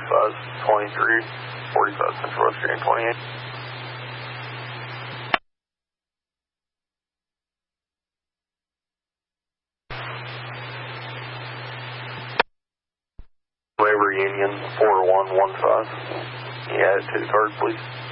4523, 45 Central West Grand 28. Reunion 4115. Yeah, to the card, please.